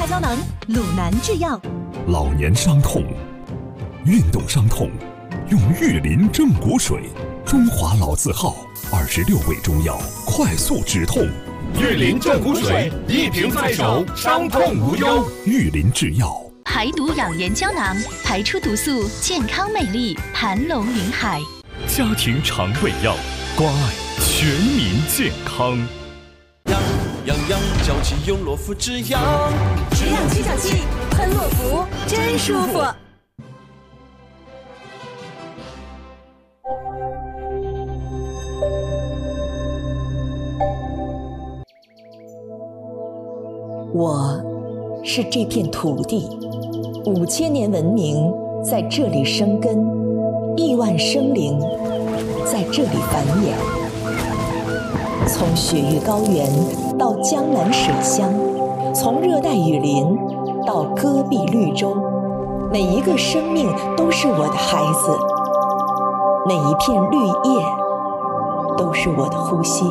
胶囊，鲁南制药。 老年伤痛、运动伤痛，用玉林正骨水，中华老字号26味中药，快速止痛。 玉林正骨水，一瓶在手，伤痛无忧。 玉林制药。 排毒养颜胶囊，排出毒素，健康美丽，盘龙云海。 家庭肠胃药，关爱全民健康。 养脚气用洛夫止痒， 止痒去脚气，喷洛夫真舒服。 我是这片土地，5000年文明在这里生根，亿万生灵在这里繁衍。从雪域高原到江南水乡，从热带雨林到戈壁绿洲，每一个生命都是我的孩子，每一片绿叶都是我的呼吸。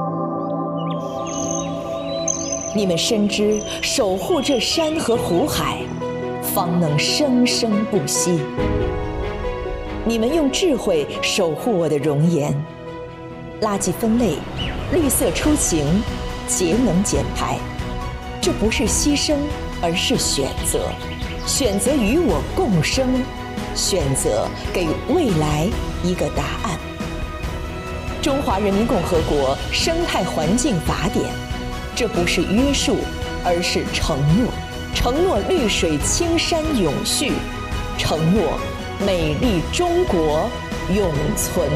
你们深知守护这山河湖海，方能生生不息。你们用智慧守护我的容颜，垃圾分类，绿色出行，节能减排，这不是牺牲，而是选择。选择与我共生，选择给未来一个答案。中华人民共和国生态环境法典，这不是约束，而是承诺。承诺绿水青山永续，承诺美丽中国永存。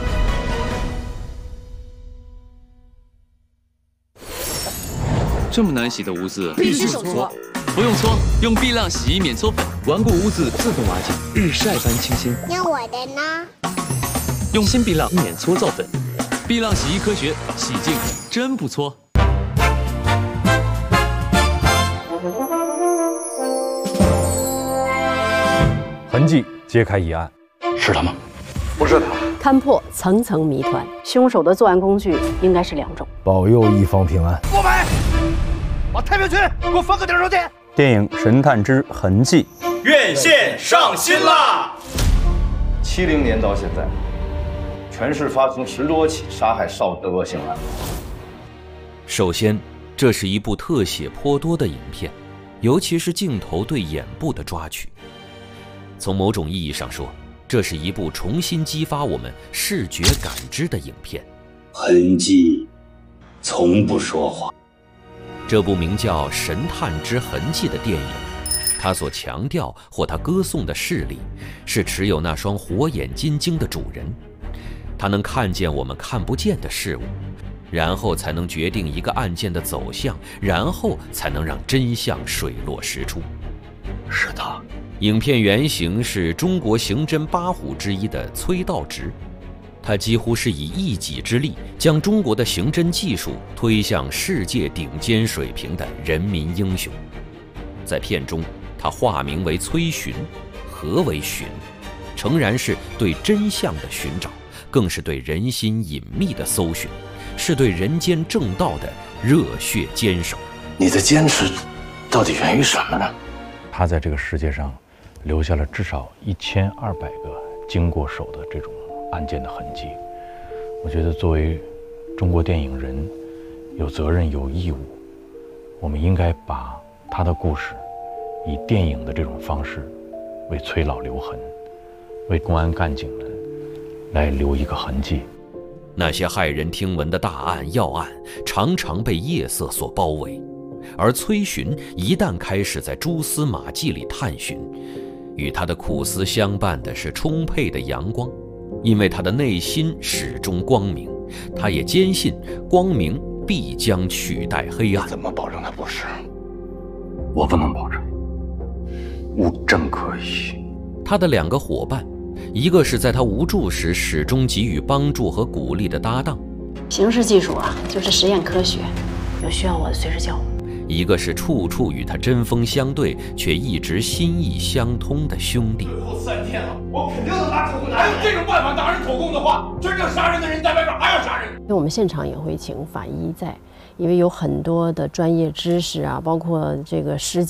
这么难洗的污渍， 必须手搓。 不用搓，用碧浪洗衣免搓粉，顽固污渍自动瓦解，日晒般清新。 那我的呢？ 用新碧浪免搓皂粉，碧浪洗衣科学，洗净真不搓。 痕迹揭开疑案， 是他吗？不是他。 勘破层层谜团，凶手的作案工具应该是2种。 保佑一方平安。 不买，往太平区给我放个顶手去。 电影《神探之痕迹》 院线上新啦 ！70年到现在，全市发生10多起杀害少的恶性案。 首先，这是一部特写颇多的影片，尤其是镜头对眼部的抓取。从某种意义上说，这是一部重新激发我们视觉感知的影片。 痕迹从不说谎。 这部名叫《神探之痕迹》的电影，它所强调或它歌颂的势力，是持有那双火眼金睛的主人，他能看见我们看不见的事物，然后才能决定一个案件的走向，然后才能让真相水落石出。 是他。 影片原型是中国刑侦8虎之一的崔道直，他几乎是以一己之力将中国的刑侦技术推向世界顶尖水平的人民英雄。在片中，他化名为崔寻。何为寻？诚然是对真相的寻找，更是对人心隐秘的搜寻，是对人间正道的热血坚守。 你的坚持到底源于什么呢？ 他在这个世界上留下了至少1200个经过手的这种案件的痕迹。我觉得作为中国电影人，有责任有义务，我们应该把他的故事以电影的这种方式为崔老留痕，为公安干警们来留一个痕迹。 那些骇人听闻的大案要案常常被夜色所包围，而崔寻一旦开始在蛛丝马迹里探寻，与他的苦思相伴的是充沛的阳光，因为他的内心始终光明，他也坚信光明必将取代黑暗。 怎么保证他不是？我不能保证，物证可以。 他的2个伙伴，一个是在他无助时始终给予帮助和鼓励的搭档， 刑事技术啊，就是实验科学，有需要我的随时叫我。 一个是处处与他针锋相对却一直心意相通的兄弟。 最后3天了，我肯定能拿口供拿。还有这种办法拿人口供的话，真正杀人的人在外边还要杀人。 因为我们现场也会请法医在，因为有很多的专业知识啊，包括这个尸检。